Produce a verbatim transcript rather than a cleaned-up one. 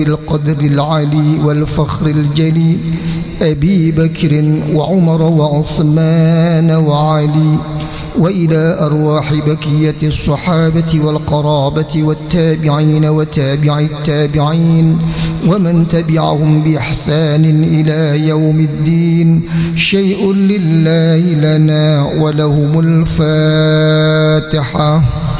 القدر العلي والفخر الجلي أبي بكر وعمر وعثمان وعلي، وإلى أرواح بكية الصحابة والقرابة والتابعين وتابع التابعين ومن تبعهم بإحسان إلى يوم الدين. شيء لله لنا ولهم الفاتحة.